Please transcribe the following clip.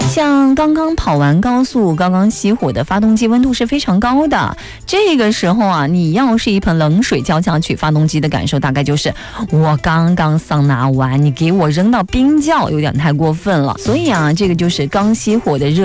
像刚刚跑完高速、刚刚熄火的发动机温度是非常高的，这个时候啊，你要是一盆冷水浇下去，发动机的感受大概就是我刚刚桑拿完，你给我扔到冰窖，有点太过分了。所以啊，这个就是刚熄火的热